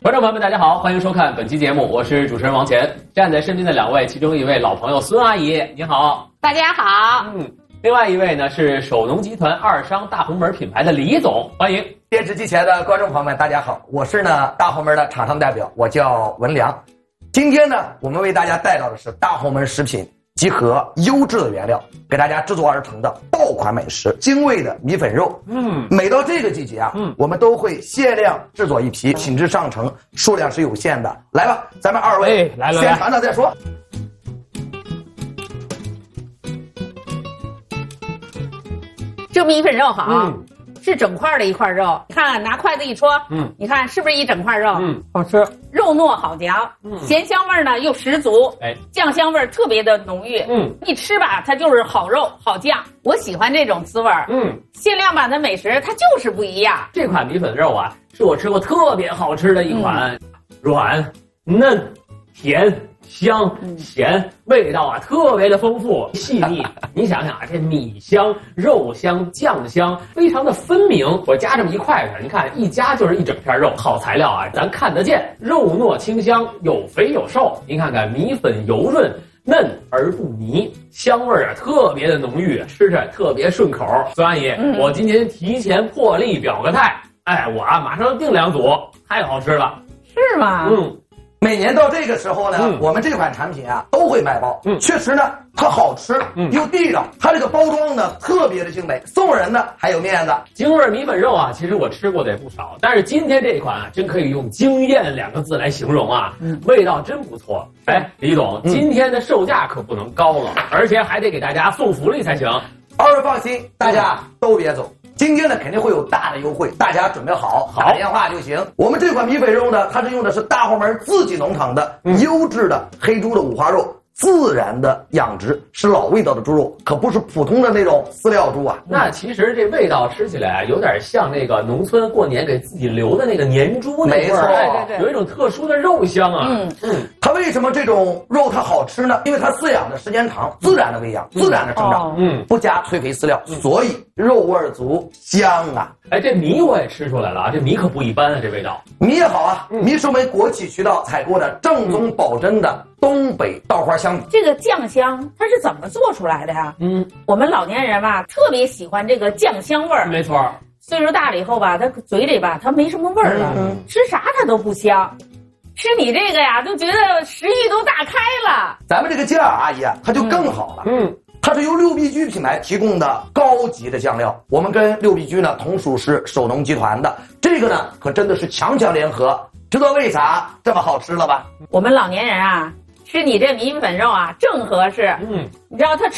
观众朋友们，大家好，欢迎收看本期节目，我是主持人王乾。站在身边的两位，其中一位老朋友孙阿姨，你好。 大家好。 另外一位呢是首农集团二商大红门品牌的李总，欢迎。 电视机前的观众朋友们，大家好，我是大红门的厂商代表，我叫文良。今天呢，我们为大家带到的是大红门食品集合优质的原料，给大家制作而成的爆款美食，精味的米粉肉。每到这个季节啊，我们都会限量制作一批，品质上乘，数量是有限的。来吧，咱们二位先尝尝再说。 这米粉肉好，是整块的一块肉。你看，拿筷子一戳，你看是不是一整块肉？ 好吃， 肉糯好嚼，咸香味呢又十足，酱香味特别的浓郁。一吃吧，它就是好肉好酱，我喜欢这种滋味。限量版的美食它就是不一样。 这款米粉肉啊，是我吃过特别好吃的一款，软嫩甜。香咸，味道啊特别的丰富细腻。你想想啊，这米香、肉香、酱香，非常的分明。我夹这么一筷子，你看一夹就是一整片肉，好材料啊，咱看得见，肉糯清香，有肥有瘦。您看看米粉油润。嫩而不泥，香味啊特别的浓郁，吃着特别顺口。孙阿姨，我今天提前破例表个态，我啊马上订2组，太好吃了。 是吗？ 每年到这个时候呢，我们这款产品啊都会卖爆。确实呢，它好吃又地道，它这个包装呢特别的精美，送人呢还有面子。 京味米粉肉啊，其实我吃过的也不少，但是今天这一款啊，真可以用惊艳2个字来形容啊，味道真不错。李总，今天的售价可不能高了，而且还得给大家送福利才行。 二位放心，大家都别走。今天呢肯定会有大的优惠，大家准备好打电话就行。我们这款米粉肉呢，它是用的是大红门自己农场的优质的黑猪的五花肉，自然的养殖，是老味道的猪肉，可不是普通的那种饲料猪啊。 那其实这味道吃起来啊，有点像那个农村过年给自己留的那个年猪那味儿， 对， 有一种特殊的肉香啊。 它为什么这种肉它好吃呢？因为它饲养的时间长，自然的喂养，自然的生长，不加催肥饲料，所以肉味足，香啊。 这米我也吃出来了啊，这米可不一般啊，这味道。 米也好啊，米是我们国企渠道采购的正宗保真的东北稻花香米。 这个酱香它是怎么做出来的呀？我们老年人吧特别喜欢这个酱香味儿。 没错， 岁数大了以后吧，他嘴里吧他没什么味儿了，吃啥他都不香。吃你这个呀，就觉得食欲都大开了。 咱们这个酱阿姨啊，它就更好了。它是由六必居品牌提供的高级的酱料，我们跟六必居呢同属是首农集团的，这个呢可真的是强强联合。知道为啥这么好吃了吧？ 我们老年人啊，吃你这米粉肉啊正合适。你知道它